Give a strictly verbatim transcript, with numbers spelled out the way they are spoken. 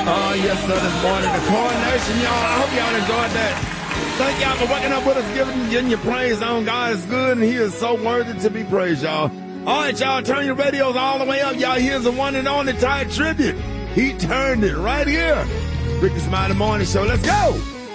Oh, yes, sir, this morning. The coronation, y'all. I hope y'all enjoyed that. Thank y'all for waking up with us, giving, giving your praise on. God is good, and he is so worthy to be praised, y'all. All right, y'all, turn your radios all the way up. Y'all, here's the one and only Ty Tribute. He turned it right here. Ricky Smiley Morning Show. Let's go.